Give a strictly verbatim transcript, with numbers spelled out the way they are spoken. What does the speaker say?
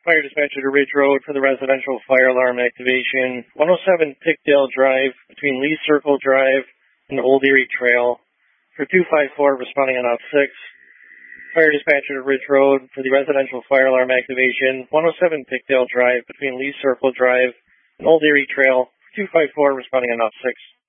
Fire dispatcher to Ridge Road for the residential fire alarm activation. one oh seven Pickdale Drive between Lee Circle Drive and Old Erie Trail for two five four responding on op six. Fire dispatcher to Ridge Road for the residential fire alarm activation. one oh seven Pickdale Drive between Lee Circle Drive and Old Erie Trail for two five four responding on op six.